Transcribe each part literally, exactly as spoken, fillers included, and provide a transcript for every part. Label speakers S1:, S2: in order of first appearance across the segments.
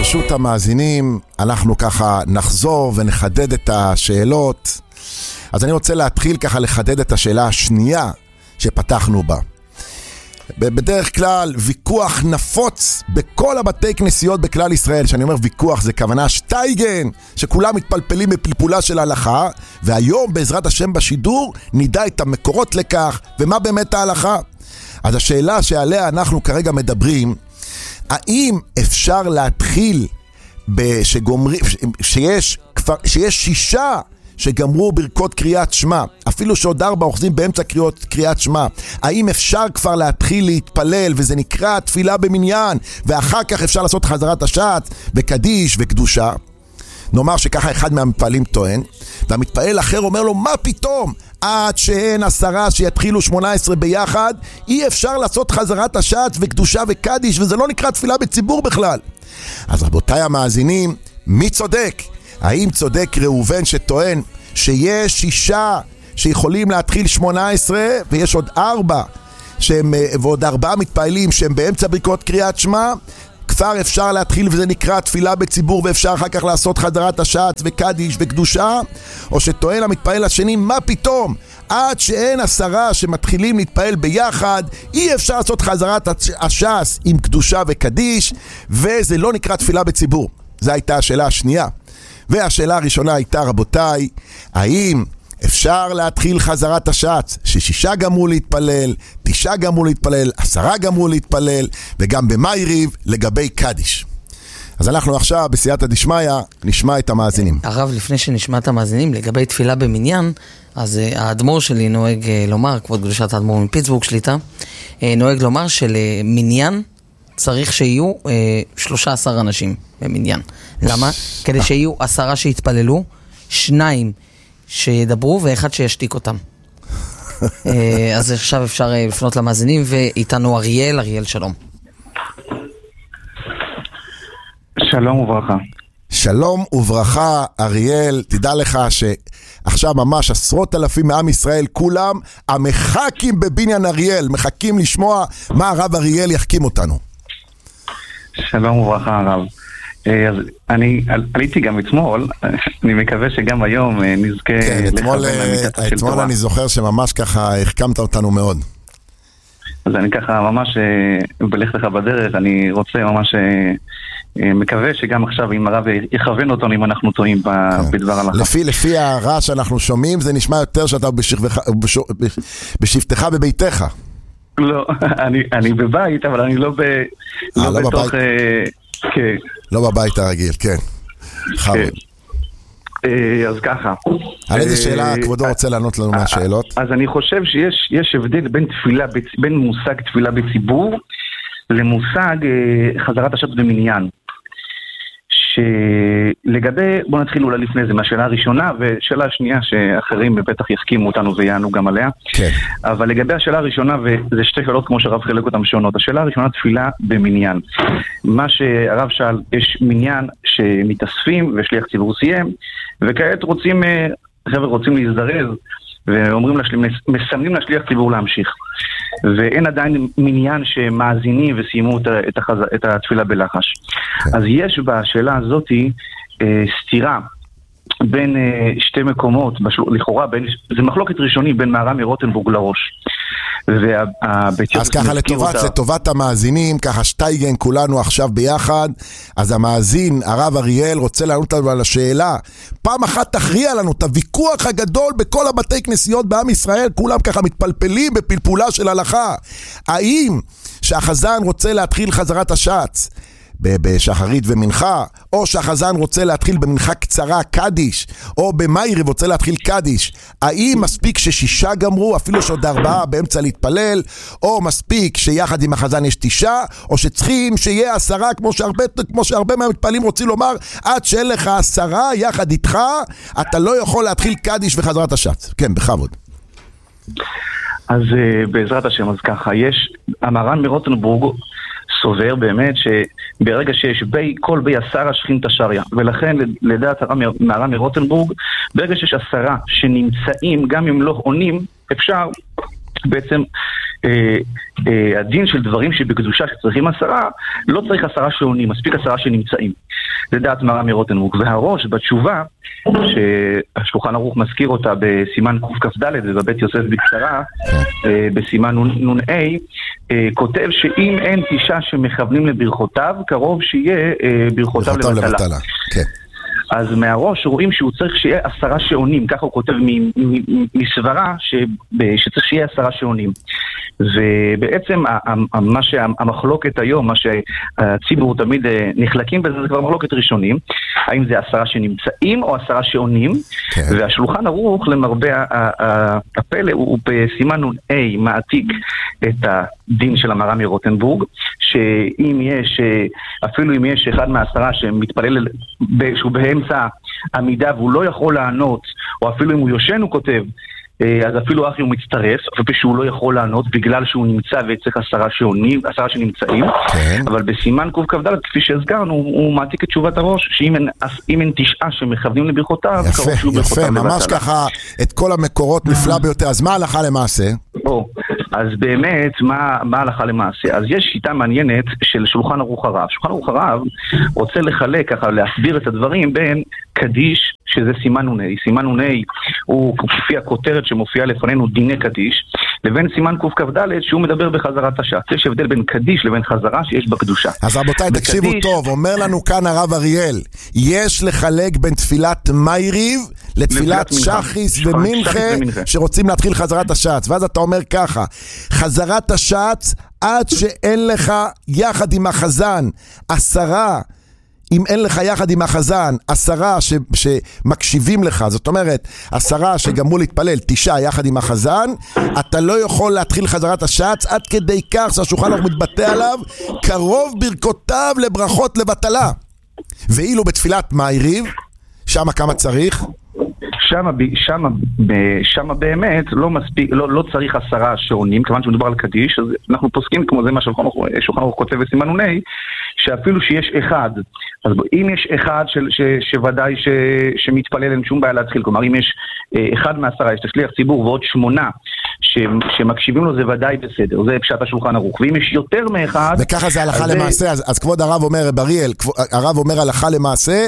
S1: ברשות המאזינים, אנחנו ככה נחזור ונחדד את השאלות. אז אני רוצה להתחיל ככה לחדד את השאלה השנייה שפתחנו בה. בדרך כלל ויכוח נפוץ בכל הבתי כנסיות בכלל ישראל. שאני אומר ויכוח זה כוונה שטייגן, שכולם מתפלפלים בפלפולה של ההלכה, והיום בעזרת השם בשידור נדע את המקורות לכך ומה באמת ההלכה. אז השאלה שעליה אנחנו כרגע מדברים, האם אפשר להתחיל בשגומרי, שיש, שיש שישה שגמרו ברכות קריאת שמע, אפילו שעוד ארבע אוחזים באמצע קריאות קריאת שמע, האם אפשר כבר להתחיל להתפלל וזה נקרא תפילה במניין, ואחר כך אפשר לעשות חזרת השעת וקדיש וקדושה? נאמר שככה אחד מהמתפעלים טוען, והמתפעל אחר אומר לו, מה פתאום? עד שאין עשרה שיתחילו שמונה עשרה ביחד, אי אפשר לעשות חזרת השעת וקדושה וקדיש, וזה לא נקרא תפילה בציבור בכלל. אז רבותיי המאזינים, מי צודק? האם צודק ראובן שטוען שיש שישה שיכולים להתחיל שמונה עשרה, ויש עוד ארבע, שהם, ועוד ארבעה מתפעלים שהם באמצע ברכות קריאת שמע, כבר אפשר להתחיל וזה נקרא תפילה בציבור, ואפשר אחר כך לעשות חזרת השעת וקדיש וקדושה? או שטוען המתפעל השני, מה פתאום? עד שאין עשרה שמתחילים להתפעל ביחד, אי אפשר לעשות חזרת השעס עם קדושה וקדיש, וזה לא נקרא תפילה בציבור. זו הייתה השאלה השנייה. והשאלה הראשונה הייתה, רבותיי, האם אפשר להתחיל חזרת השעת ששישה גמרו להתפלל, תשעה גמרו להתפלל, עשרה גמרו להתפלל, וגם במייריב לגבי קדיש? אז אנחנו עכשיו בסייעתא דשמיא נשמע את המאזינים.
S2: הרב, לפני שנשמע את המאזינים לגבי תפילה במניין, אז האדמו"ר שלי נוהג לומר, כבוד קדושת האדמו"ר מפיטסבורג שליטה, נוהג לומר שלמניין צריך שיהיו שלושה עשר אנשים במניין. למה? כדי שיהיו עשרה שהתפללו, שניים שידברו ואחד שישתיק אותם. אז עכשיו אפשר לפנות למאזינים, ואיתנו אריאל. אריאל, שלום.
S3: שלום וברכה.
S1: שלום וברכה, אריאל. תדע לך שעכשיו ממש עשרות אלפים מעם ישראל, כולם המחכים בבניין אריאל, מחכים לשמוע מה הרב אריאל יחכים אותנו.
S3: שלום וברכה הרב. אז אני עליתי גם אתמול, אני מקווה שגם היום נזכה
S1: לכוון למיטת השל תורה. אתמול אני זוכר שממש ככה החכמת אותנו מאוד.
S3: אז אני ככה ממש בלך לך בדרך, אני רוצה ממש מקווה שגם עכשיו אם הרב יכוון אותנו אם אנחנו טועים בדבר הלכה.
S1: לפי, לפי הרעש שאנחנו שומעים זה נשמע יותר שאתה בשבתך בביתך.
S3: לא, אני, אני בבית, אבל אני לא, ב, לא,
S1: לא
S3: בתוך...
S1: בבית,
S3: כן.
S1: לא בבית הרגיל, כן. חרוד.
S3: אז ככה.
S1: על איזה שאלה כבודו רוצה לענות לנו מהשאלות?
S3: אז אני חושב שיש יש הבדל בין תפילה, בין מושג תפילה בציבור למושג חזרת השעת במניין. שלגבי, בוא נתחיל אולי לפני זה מהשאלה הראשונה, ושאלה השנייה שאחרים בטח יסכימו אותנו ויענו גם עליה.
S1: כן.
S3: אבל לגבי השאלה הראשונה, וזה שתי שאלות כמו שהרב חילק אותם שונות. השאלה הראשונה, תפילה במניין. מה שהרב שאל, יש מניין שמתאספים ושליח ציבור סיים, וכעת רוצים, חבר'ה רוצים להזדרז, ואומרים לשליח, מסמנים לשליח ציבור להמשיך. ואין עדיין מניין שמאזינים וסיימו את, החז... את התפילה בלחש. Okay. אז יש בשאלה הזאת אה, סתירה בין אה, שתי מקומות, בשל... לכאורה, בין... זה מחלוקת ראשוני בין מהר"ם מרוטנבורג לראש. וה...
S1: אז ככה לטובת, אותה... לטובת המאזינים, ככה שטייגן כולנו עכשיו ביחד, אז המאזין, הרב אריאל, רוצה לענות לנו על השאלה, פעם אחת תכריע לנו את הוויכוח הגדול בכל הבתי כנסיות בעם ישראל, כולם ככה מתפלפלים בפלפולה של הלכה. האם שהחזן רוצה להתחיל חזרת השעת בשחרית ומנחה, או שהחזן רוצה להתחיל במנחה קצרה קדיש, או במייריב רוצה להתחיל קדיש, האם מספיק ששישה גמרו, אפילו שעוד ארבעה באמצע להתפלל, או מספיק שיחד עם החזן יש תשעה, או שצריכים שיהיה עשרה, כמו שהרבה, כמו שהרבה מהמתפעלים רוצים לומר, עד שאין לך עשרה יחד איתך, אתה לא יכול להתחיל קדיש וחזרת השעת. כן, בכבוד.
S3: אז בעזרת השם, אז ככה, יש, המהר"ן מרוטנבורג סובר באמת שברגע שיש בי, כל בי עשרה שכין תשריה, ולכן לדעת מהר"ן מרוטנבורג, ברגע שיש עשרה שנמצאים, גם אם לא עונים, אפשר בעצם אה, אה, הדין של דברים שבקדושה שצריכים עשרה, לא צריך עשרה שעונים, מספיק עשרה שנמצאים. זה דעת מרן מרוטנבורג. והראש בתשובה, שהשולחן ערוך מזכיר אותה בסימן קכ"ד ובבית יוסף בקצרה, אה, בסימן נ"א, אה, כותב שאם אין תשעה שמכוונים לברכותיו, קרוב שיהיה אה, ברכותיו לבטלה. לבטלה. כן. אז מהראש רואים שהוא צריך שיהיה עשרה שעונים, ככה הוא כותב מסברה שצריך שיהיה עשרה שעונים. ובעצם מה שהמחלוקת היום, מה שהציבור תמיד נחלקים בזה, זה כבר מחלוקת ראשונים, האם זה עשרה שנמצאים או עשרה שעונים, והשולחן ערוך למרבה הפלא הוא בסימן נ"א מעתיק את הדין של המרן מרוטנבורג, שאם יש, אפילו אם יש אחד מהעשרה שמתפלל שהוא באמצע עמידה והוא לא יכול לענות, או אפילו אם הוא יושן הוא כותב, אז אפילו אחי הוא מצטרף, אפילו שהוא לא יכול לענות בגלל שהוא נמצא וצריך עשרה שעונים, עשרה שנמצאים, כן. אבל בסימן קכ"ד, כפי שהזכרנו, הוא מעתיק את תשובת הראש, שאם אין, אין תשעה שמכוונים לברכותיו,
S1: יפה, יפה, ממש ככה את כל המקורות נפלא ביותר. אז מה הלכה למעשה?
S3: או, אז באמת, מה, מה הלכה למעשה? אז יש שיטה מעניינת של שולחן ערוך הרב. שולחן ערוך הרב רוצה לחלק, ככה, להסביר את הדברים בין קדיש, שזה סימן נ"א. סימן נ"א הוא כפי הכותרת שמופיעה לפנינו דיני קדיש, לבין סימן קכ"ד שהוא מדבר בחזרת השעת. יש הבדל בין קדיש לבין חזרה שיש בקדושה.
S1: אז רבותיי, תקשיבו טוב, אומר לנו כאן הרב אריאל, יש לחלק בין תפילת מייריב לתפילת שחיס ומנחה שרוצים להתחיל חזרת השעת. ואז אתה אומר ככה, חזרת השעת עד שאין לך יחד עם החזן עשרה, אם אין לך יחד עם החזן עשרה ש, שמקשיבים לך, זאת אומרת עשרה שגמרו להתפלל, תשעה יחד עם החזן, אתה לא יכול להתחיל חזרת השץ עד כדי כך שהשולחן ערוך מתבטא עליו קרוב ברכותיו לברכות לבטלה. ואילו בתפילת מייריב, שמה כמה צריך?
S3: שמה, שמה, שמה באמת לא מספיק, לא, לא צריך עשרה שעונים, כיוון שמדובר על קדיש, אז אנחנו פוסקים כמו זה מה ששולחן ערוך כותב בסימן נ"א, שאפילו שיש אחד, אז אם יש אחד של, ש, שוודאי ש, שמתפלל אין שום בעיה להתחיל, כלומר אם יש אחד מעשרה, יש תשליח ציבור ועוד שמונה ש, שמקשיבים לו, זה ודאי בסדר, זה פשט השולחן ערוך, ואם יש יותר מאחד...
S1: וככה זה הלכה למעשה, אז, אז כבוד הרב אומר, בריאל, הרב אומר הלכה למעשה,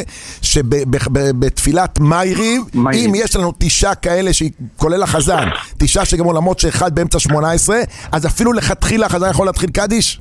S1: שבתפילת מייריב, אם יש לנו תשעה כאלה שכולל החזן, תשעה שגם עולמות שאחד באמצע שמונה עשרה, אז אפילו לכתחילה החזן יכול להתחיל קדיש?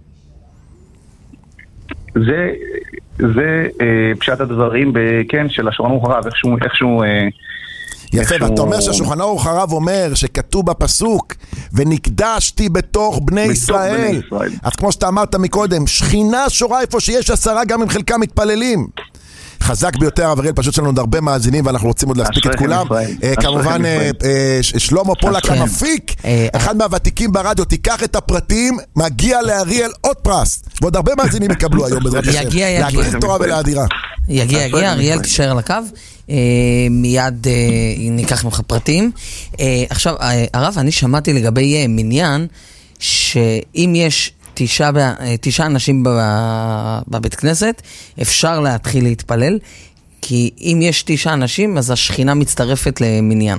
S3: זה, זה אה, פשט הדברים, כן, של השולחן ערוך הרב, איכשהו, איכשהו אה,
S1: יפה, ואתה אומר שהשולחן ערוך הרב אומר שכתוב בפסוק ונקדשתי בתוך בני ישראל. אז כמו שאתה אמרת מקודם, שכינה שורה איפה שיש עשרה גם אם חלקם מתפללים. חזק ביותר, אבריאל, פשוט שלנו עוד הרבה מאזינים ואנחנו רוצים עוד להספיק את כולם. כמובן שלמה פולק המפיק, אחד מהוותיקים ברדיו, תיקח את הפרטים, מגיע לאריאל עוד פרס, ועוד הרבה מאזינים יקבלו היום בעזרת השם, להגדיל תורה ולאדירה.
S2: יגיע, יגיע, אריאל תישאר על הקו, מיד ניקח ממך פרטים. עכשיו, הרב, אני שמעתי לגבי מניין, שאם יש תשעה, תשעה אנשים בבית כנסת, אפשר להתחיל להתפלל, כי אם יש תשעה אנשים, אז השכינה מצטרפת למניין.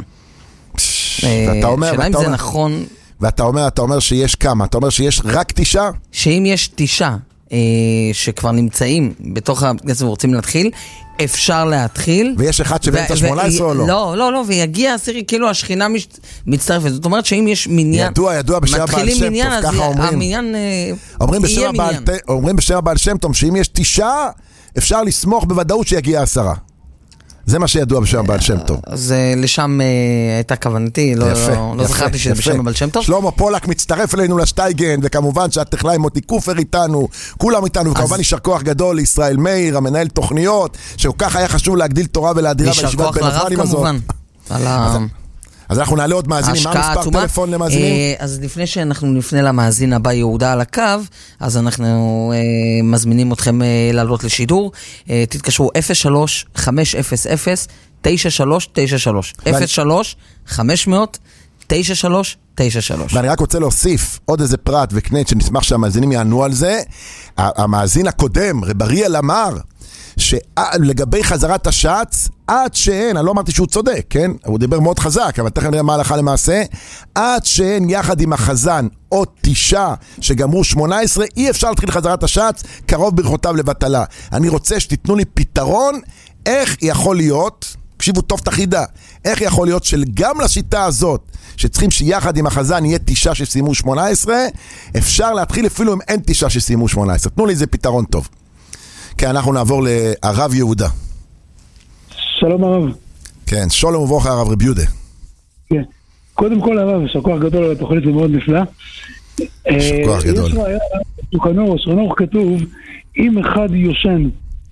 S1: ואתה אומר,
S2: שאלה אם זה נכון...
S1: ואתה אומר, אתה אומר שיש כמה? אתה אומר שיש רק תשעה?
S2: שאם יש תשעה שכבר נמצאים בתוך הכנסת ורוצים להתחיל, אפשר להתחיל.
S1: ויש אחד שבאמצע שמונה עשרה או לא?
S2: לא, לא, לא, ויגיע, סירי, כאילו השכינה מצטרפת. זאת אומרת שאם יש מניין,
S1: ידוע, ידוע בשם הבעל שם טוב, ככה אומרים.
S2: המניין
S1: יהיה מניין. אומרים בשם הבעל שם טוב, שאם יש תשעה, אפשר לסמוך בוודאות שיגיע עשרה. זה מה שידוע בשם הבעל שם טוב.
S2: אז לשם הייתה כוונתי, לא זכרתי שזה בשם הבעל שם טוב.
S1: שלמה פולק מצטרף אלינו לשטייגן, וכמובן שהטכנאי מוטי קופר איתנו, כולם איתנו, וכמובן יישר כוח גדול לישראל מאיר, המנהל תוכניות, שהוא כך היה חשוב להגדיל תורה ולאדירה בישיבת בין הזמנים הזאת.
S2: על ה...
S1: אז אנחנו נעלה עוד מאזינים, מה מספר טלפון למאזינים?
S2: אז לפני שאנחנו נפנה למאזין הבא יהודה על הקו, אז אנחנו מזמינים אתכם לעלות לשידור, תתקשרו אפס שלוש חמש אפס אפס תשע שלוש תשע שלוש אפס שלוש חמש אפס אפס תשע שלוש תשע שלוש.
S1: ואני רק רוצה להוסיף עוד איזה פרט וקנט שנשמח שהמאזינים יענו על זה. המאזין הקודם, רב אריאל אמר, שלגבי חזרת השץ, עד שאין, אני לא אמרתי שהוא צודק, כן? הוא דיבר מאוד חזק, אבל תכף נראה מה הלכה למעשה. עד שאין יחד עם החזן או תשעה שגמרו שמונה עשרה, אי אפשר להתחיל חזרת השץ, קרוב ברכותיו לבטלה. אני רוצה שתיתנו לי פתרון, איך יכול להיות, תקשיבו טוב את החידה, איך יכול להיות שגם לשיטה הזאת, שצריכים שיחד עם החזן יהיה תשעה שסיימו שמונה עשרה, אפשר להתחיל אפילו אם אין תשעה שסיימו שמונה עשרה. תנו לי איזה פתרון טוב. כן, אנחנו נעבור לרב יהודה.
S4: שלום הרב.
S1: כן, שלום וברוכה הרב רב יהודה.
S4: כן, קודם כל הרב, שכוח גדול על התוכנית, זה מאוד נפלא.
S1: שכוח גדול.
S4: יש ראיה, שולחן ערוך כתוב, אם אחד יושן,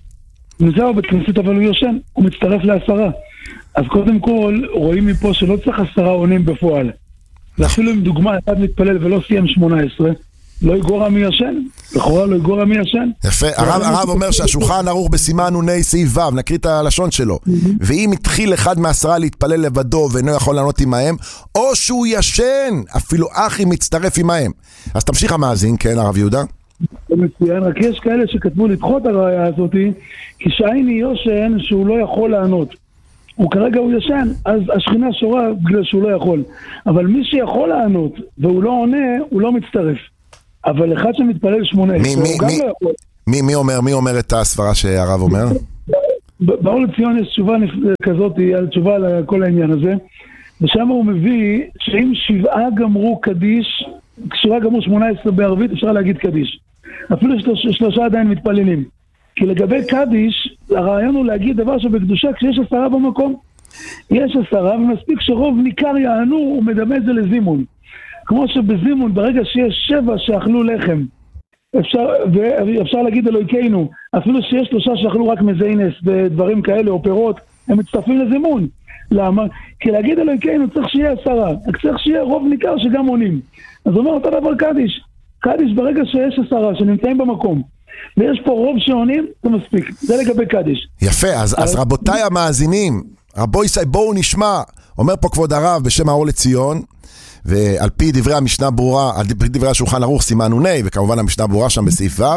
S4: נזהר בית כנסת אבל הוא יושן, הוא מצטרף לעשרה. אז קודם כל, רואים מפה שלא צריך עשרה עונים בפועל. ואפילו עם דוגמה, אחד מתפלל ולא סיים שמונה עשרה, לא יגורע מי ישן, לכאורה לא יגורע מי ישן.
S1: יפה, הרב, הרב אומר שהשולחן ערוך בסימן נוני סעיף ו', נקריא את הלשון שלו. ואם התחיל אחד מעשרה להתפלל לבדו ואינו יכול לענות עמהם, או שהוא ישן, אפילו אחי מצטרף עמהם. אז תמשיך המאזין, כן הרב יהודה?
S4: מצוין, רק יש כאלה שכתבו לדחות הראיה הזאת, כי שהייני יושן שהוא לא יכול לענות. הוא כרגע הוא ישן, אז השכינה שורה בגלל שהוא לא יכול. אבל מי שיכול לענות והוא לא עונה, הוא לא מצטרף. אבל אחד שמתפלל שמונה עשרה, הוא גם לא יכול.
S1: מי, מי אומר, מי אומר את הסברה שהרב אומר?
S4: באור לציון יש תשובה כזאת, על תשובה על כל העניין הזה, ושם הוא מביא שאם שבעה גמרו קדיש, שבעה גמרו שמונה עשרה בערבית, אפשר להגיד קדיש. אפילו שלוש, שלושה עדיין מתפללים. כי לגבי קדיש, הרעיון הוא להגיד דבר שבקדושה כשיש עשרה במקום. יש עשרה, ומספיק שרוב ניכר יענו, הוא מדמה את זה לזימון. כמו שבזימון, ברגע שיש שבע שאכלו לחם, אפשר, ואפשר להגיד אלוהינו, אפילו שיש שלושה שאכלו רק מזיינס ודברים כאלה או פירות, הם מצטרפים לזימון. למה? כי להגיד אלוהינו צריך שיהיה עשרה, רק צריך שיהיה רוב ניכר שגם עונים. אז אומר אותו דבר קדיש. קדיש ברגע שיש עשרה שנמצאים במקום, ויש פה רוב שעונים, זה מספיק. זה לגבי קדיש.
S1: יפה, אז, אז רבותיי המאזינים, רבו ישראל, בואו נשמע, אומר פה כבוד הרב בשם האור לציון, ועל פי דברי המשנה ברורה, על פי דברי השולחן ערוך סימן נוני, וכמובן המשנה ברורה שם בסעיף ו',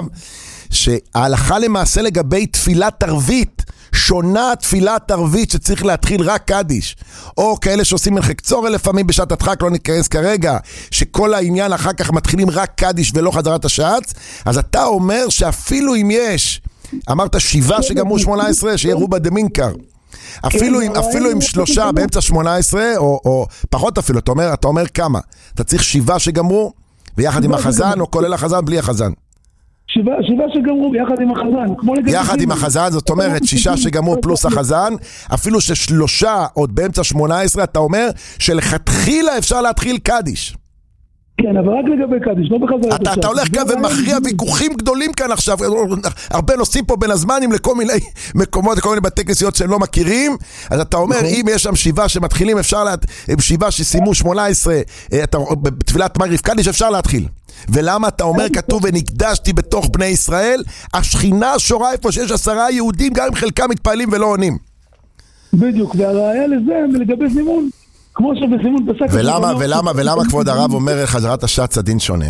S1: שההלכה למעשה לגבי תפילת ערבית, שונה תפילת ערבית שצריך להתחיל רק קדיש, או כאלה שעושים מלכה קצור לפעמים בשעת הדחק, לא ניכנס כרגע, שכל העניין אחר כך מתחילים רק קדיש ולא חזרת השץ. אז אתה אומר שאפילו אם יש, אמרת שבעה שגמרו שמונה עשרה, שיהיה רובה דמינקר, אפילו עם, אפילו עם שלושה באמצע שמונה עשרה, או, או פחות אפילו, אתה אומר, אתה אומר כמה? אתה צריך שבעה שגמרו, ויחד עם החזן, או כולל החזן בלי החזן?
S4: שבעה, שבעה שגמרו ביחד עם החזן.
S1: יחד עם החזן, זאת אומרת, שישה שגמרו פלוס החזן, אפילו ששלושה עוד באמצע שמונה עשרה, אתה אומר שלכתחילה אפשר להתחיל קדיש.
S4: כן, אבל רק לגבי קדיש, לא בחזרת השץ.
S1: אתה הולך כאן ומכריע ויכוחים גדולים כאן עכשיו, הרבה נוסעים פה בין הזמנים לכל מיני מקומות, לכל מיני בתי כנסיות שהם לא מכירים, אז אתה אומר, אם יש שם שבעה שמתחילים, אפשר, שבעה שסיימו שמונה עשרה, בתפילת מגריב קדיש אפשר להתחיל. ולמה אתה אומר, כתוב ונקדשתי בתוך בני ישראל, השכינה שורה איפה שיש עשרה יהודים, גם אם חלקם מתפעלים ולא עונים.
S4: בדיוק, והראיה לזה לגבי זימון. כמו שבזימון פסק...
S1: ולמה, ולמה, ולמה כבוד הרב אומר חזרת השץ הדין שונה?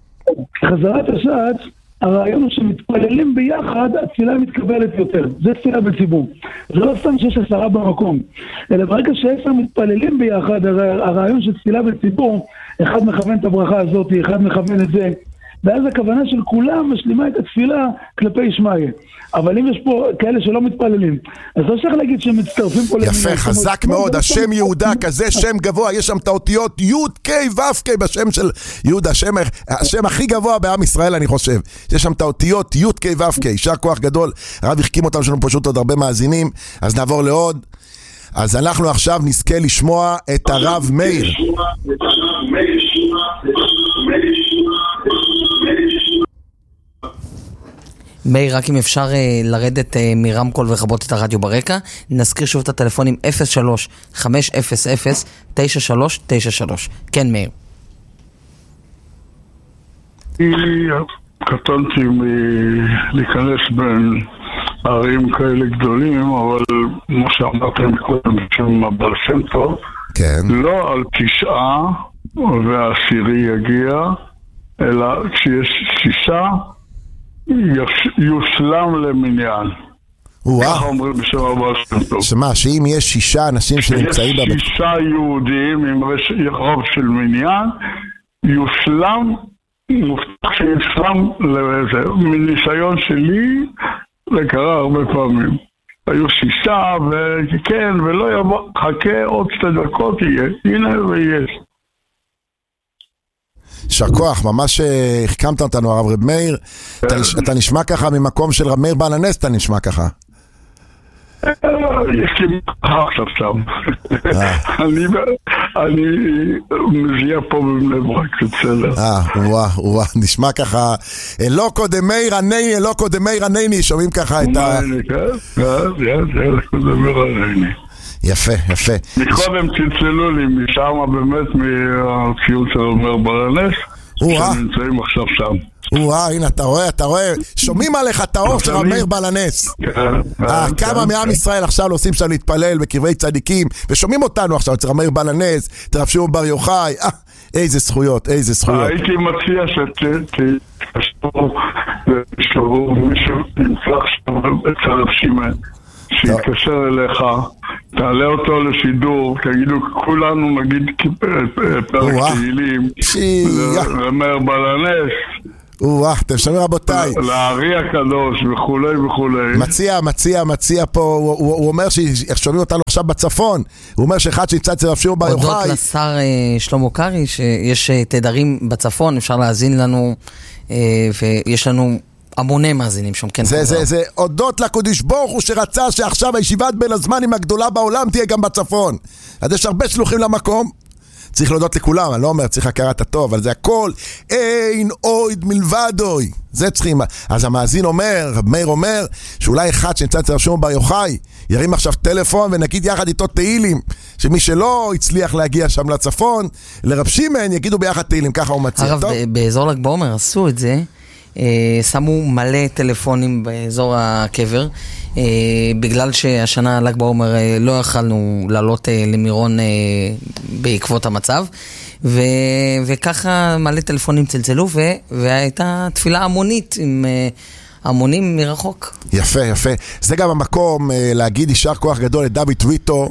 S4: חזרת השץ, הרעיון הוא שמתפללים ביחד, התפילה מתקבלת יותר. זה תפילה בציבור. זה לא סתם שיש עשרה במקום. אלא ברגע שעשר מתפללים ביחד, הרעיון של תפילה בציבור, אחד מכוון את הברכה הזאת, אחד מכוון את זה, ואז הכוונה של כולם משלימה את התפילה כלפי ישמעיה. אבל אם יש פה כאלה שלא מתפללים, אז לא צריך להגיד שהם מצטרפים פה...
S1: יפה, חזק מאוד, השם יהודה כזה שם גבוה, יש שם את האותיות י' ק' ו' ק' בשם של יהודה, השם הכי גבוה בעם ישראל אני חושב, יש שם את האותיות י' ק' ו' ק', יישר כוח גדול, הרב החכים אותם שלנו פשוט עוד הרבה מאזינים, אז נעבור לעוד. אז אנחנו עכשיו נזכה לשמוע את הרב מאיר.
S2: מאיר, רק אם אפשר uh, לרדת uh, מרמקול וחבות את הרדיו ברקע, נזכיר שוב את הטלפונים אפס שלוש חמש אפס אפס תשע שלוש תשע שלוש. כן, מאיר.
S5: קטנתי מלהיכנס בין ערים כאלה גדולים, אבל כמו שאמרתם קודם, בשם הבעל שם טוב,
S1: כן.
S5: לא על תשעה והעשירי יגיע, אלא כשיש שישה, יושלם למניין. ככה אומרים בשם הבעל שם טוב.
S1: שמה, שאם יש שישה אנשים שנמצאים בבית...
S5: יש שישה יהודים עם רוב של מניין, יוסלם, מובטח שיוסלם לזה. מניסיון שלי, זה קרה הרבה פעמים. היו שישה, וכן, ולא יבוא, חכה עוד שתי דקות יהיה. הנה ויש.
S1: שר כוח, ממש החכמת אותנו הרב רב מאיר. אתה נשמע ככה ממקום של רב מאיר בעל הנס, אתה נשמע ככה.
S5: יש לי מחר עכשיו שם. אני מזיע פה בבני ברק, בסדר.
S1: אה, וואו, וואו, נשמע ככה, לא קודם מאיר ענני, לא קודם מאיר ענני, שומעים ככה את ה...
S5: כן, כן, כן, קודם מאיר ענני.
S1: יפה, יפה.
S5: מקודם צלצלו לי משם באמת מהציון של אומר ברנס, שנמצאים עכשיו שם.
S1: וואה, הנה, אתה רואה, אתה רואה, שומעים עליך את האור של רב מאיר בעל הנס. כמה מעם ישראל עכשיו עושים שם להתפלל בקרבי צדיקים, ושומעים אותנו עכשיו, אצל רב מאיר בעל הנס, את רב שמעון בר יוחאי, איזה זכויות, איזה זכויות.
S5: הייתי מציע שתשתו ושתראו מישהו נמצא שם אצל רב שמעון, שיתקשר אליך, תעלה אותו לשידור, תגידו, כולנו נגיד פרק תהילים, רב מאיר בעל הנס,
S1: וואה, אתם שומעים רבותיי.
S5: לארי הקדוש וכולי וכולי.
S1: מציע, מציע, מציע פה, הוא, הוא, הוא אומר ששומעים אותנו עכשיו בצפון, הוא אומר שאחד שנמצא אצל רב שמעון בר יוחאי.
S2: הודות לשר שלמה קרעי, שיש תדרים בצפון, אפשר להאזין לנו, ויש לנו המוני מאזינים שם, כן.
S1: זה, זה, זה, הודות לקדוש ברוך הוא שרצה שעכשיו הישיבת בין הזמנים הגדולה בעולם תהיה גם בצפון. אז יש הרבה שלוחים למקום. צריך להודות לכולם, אני לא אומר, צריך הכרת הטוב, אבל זה הכל, אין אויד מלבדוי, זה צריכים. אז המאזין אומר, רב מאיר אומר, שאולי אחד שנמצא אצל רב שמעון בר יוחאי, ירים עכשיו טלפון ונגיד יחד איתו תהילים, שמי שלא הצליח להגיע שם לצפון, לרב שמעון יגידו ביחד תהילים, ככה הוא מציע.
S2: הרב, באזור ל"ג בעומר עשו את זה, שמו מלא טלפונים באזור הקבר, בגלל שהשנה ל"ג בעומר לא יכלנו לעלות למירון בעקבות המצב, וככה מלא טלפונים צלצלו, והייתה תפילה המונית עם המונים מרחוק.
S1: יפה, יפה. זה גם המקום להגיד יישר כוח גדול לדוד טוויטו,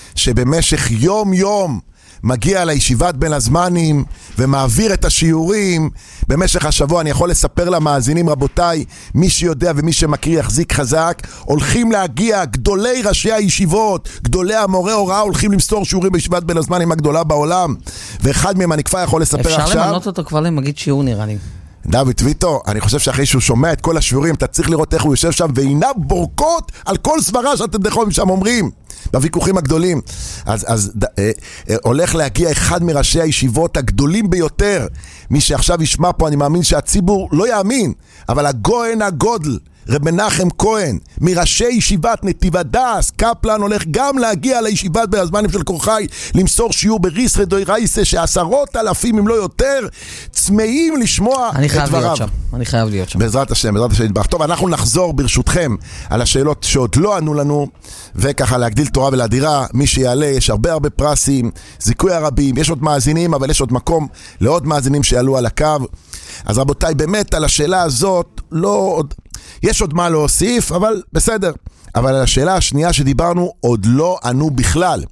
S1: שבמשך יום יום מגיע לישיבת בין הזמנים ומעביר את השיעורים במשך השבוע. אני יכול לספר למאזינים, רבותיי, מי שיודע ומי שמכיר יחזיק חזק, הולכים להגיע גדולי ראשי הישיבות, גדולי המורה הוראה, הולכים למסור שיעורים בישיבת בין הזמנים הגדולה בעולם, ואחד מהם אני כבר יכול לספר
S2: אפשר
S1: עכשיו.
S2: אפשר למנות אותו כבר למגיד שיעור נראה לי.
S1: דוד טוויטו, אני חושב שאחרי שהוא שומע את כל השיעורים, אתה צריך לראות איך הוא יושב שם ועיניו בורקות על כל סברה שאתם דחומים שם אומרים בוויכוחים הגדולים. אז, אז אה, אה, הולך להגיע אחד מראשי הישיבות הגדולים ביותר. מי שעכשיו ישמע פה, אני מאמין שהציבור לא יאמין, אבל הגויין הגודל, רב מנחם כהן, מראשי ישיבת נתיב הדס, קפלן, הולך גם להגיע לישיבת בין הזמנים של קורחי, למסור שיעור בריסרא דאורייתא, שעשרות אלפים אם לא יותר צמאים לשמוע את דבריו.
S2: אני חייב להיות שם, אני חייב להיות שם.
S1: בעזרת השם, בעזרת השם יתברך. טוב, אנחנו נחזור ברשותכם על השאלות שעוד לא ענו לנו, וככה להגדיל תורה ולהדירה. מי שיעלה, יש הרבה הרבה פרסים, זיכוי הרבים, יש עוד מאזינים, אבל יש עוד מקום לעוד מאזינים שיעלו על הקו. אז רבותיי, באמת על השאלה הזאת לא עוד, יש עוד מה להוסיף, אבל בסדר. אבל על השאלה השנייה שדיברנו עוד לא ענו בכלל.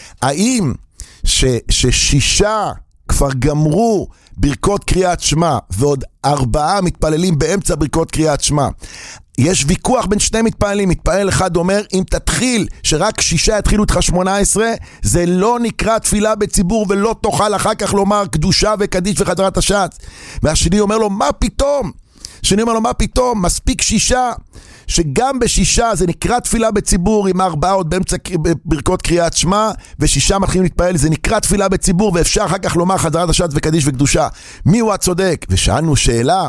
S1: האם ש, ששישה כבר גמרו ברכות קריאת שמע ועוד ארבעה מתפללים באמצע ברכות קריאת שמע, יש ויכוח בין שני מתפללים. מתפלל אחד אומר, אם תתחיל שרק שישה יתחילו איתך שמונה עשרה, זה לא נקרא תפילה בציבור ולא תוכל אחר כך לומר קדושה וקדיש וחזרת השץ. והשני אומר לו, מה פתאום? שני אומר לו, מה פתאום? מספיק שישה, שגם בשישה זה נקרא תפילה בציבור, עם ארבעה עוד באמצע ברכות קריאת שמע, ושישה מתחילים להתפעל, זה נקרא תפילה בציבור, ואפשר אחר כך לומר חזרת השץ וקדיש וקדושה. מי הוא הצודק? ושאלנו שאלה,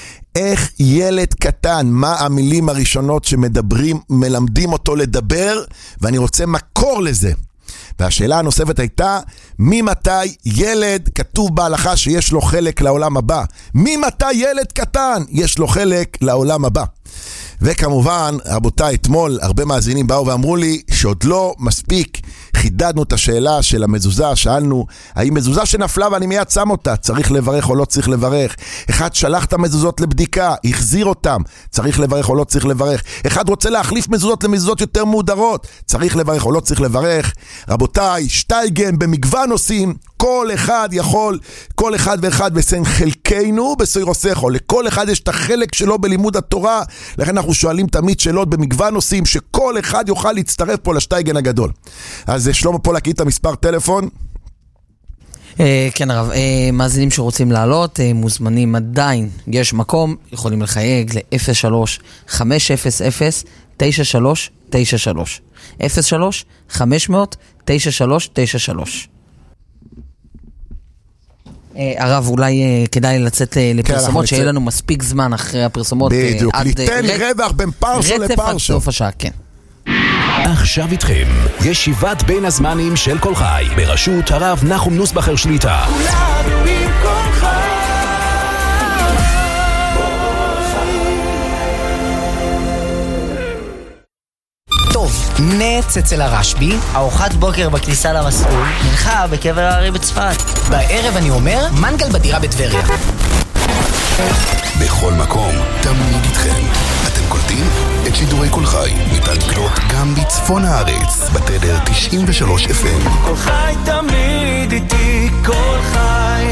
S1: איך ילד קטן, מה המילים הראשונות שמדברים, מלמדים אותו לדבר, ואני רוצה מקור לזה. והשאלה הנוספת הייתה, ממתי ילד כתוב בהלכה שיש לו חלק לעולם הבא? ממתי ילד קטן יש לו חלק לעולם הבא? וכמובן, רבותיי, אתמול הרבה מאזינים באו ואמרו לי שעוד לא מספיק חידדנו את השאלה של המזוזה, שאלנו, האם מזוזה שנפלה ואני מיד שם אותה, צריך לברך או לא צריך לברך? אחד שלח את המזוזות לבדיקה, החזיר אותם, צריך לברך או לא צריך לברך? אחד רוצה להחליף מזוזות למזוזות יותר מודרות, צריך לברך או לא צריך לברך? רבותיי, שטייגן במגוון נושאים, כל אחד יכול, כל אחד ואחד בסן חלקנו בסוירוסכו, לכל אחד יש את החלק שלו בלימוד התורה, לכן אנחנו שואלים תמיד שאלות במגוון נושאים, שכל אחד יוכל להצטרף פה לשטייגן הגדול. אז שלמה פה להקריא את המספר טלפון.
S2: כן הרב, מאזינים שרוצים לעלות, מוזמנים עדיין, יש מקום, יכולים לחייג ל-אפס שלוש חמש אפס אפס תשע שלוש תשע שלוש אפס שלוש חמש אפס אפס תשע שלוש תשע שלוש. הרב, אולי כדאי לצאת לפרסומות, שיהיה לנו מספיק זמן אחרי הפרסומות.
S1: בדיוק, ניתן רווח בין פרשו לפרשו.
S2: רצף עד סוף השעה, כן.
S6: עכשיו איתכם, ישיבת בין הזמנים של כל חי, בראשות הרב נחום נוסבכר שליטה. כולנו עם כל חי.
S7: טוב, נץ אצל הרשב"י, ארוחת בוקר בכניסה למסלול, מנחה בקבר הארי בצפת. בערב אני אומר, מנגל בדירה בטבריה.
S6: בכל מקום, תמיד איתכם. אתם קולטים? את שידורי כל חי ניתן לקלוט גם בצפון הארץ, בתדר תשעים ושלוש אף אם.
S8: כל חי תמיד איתי, כל חי.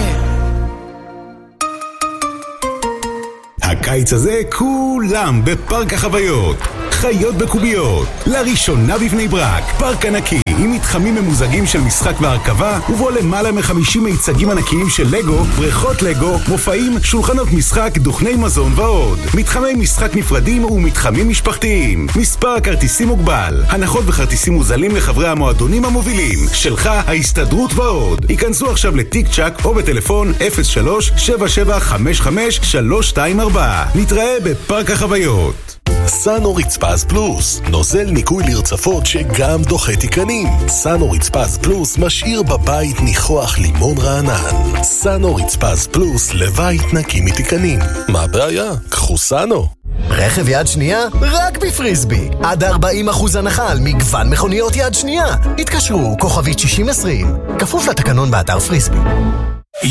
S9: הקיץ הזה כולם בפארק החוויות. חיות בקוביות. לראשונה בבני ברק, פארק ענקי עם מתחמים ממוזגים של משחק והרכבה, ובו למעלה מחמישים מיצגים ענקיים של לגו, בריכות לגו, מופעים, שולחנות משחק, דוכני מזון ועוד. מתחמי משחק נפרדים ומתחמים משפחתיים. מספר הכרטיסים מוגבל. הנחות וכרטיסים מוזלים לחברי המועדונים המובילים. שלך, ההסתדרות ועוד. היכנסו עכשיו לטיק צ'ק או בטלפון אפס שלוש שבע שבע חמש חמש שלוש שתיים ארבע. נתראה בפארק החוויות.
S6: סאנו רצפז פלוס, נוזל ניקוי לרצפות שגם דוחה תיקנים. סאנו רצפז פלוס משאיר בבית ניחוח לימון רענן. סאנו רצפז פלוס לבית נקי מתיקנים. מה הבעיה? קחו סאנו.
S10: רכב יד שנייה? רק בפריסבי. עד ארבעים אחוז הנחה על מגוון מכוניות יד שנייה. התקשרו, כוכבית שישים עשרים. כפוף לתקנון באתר פריסבי.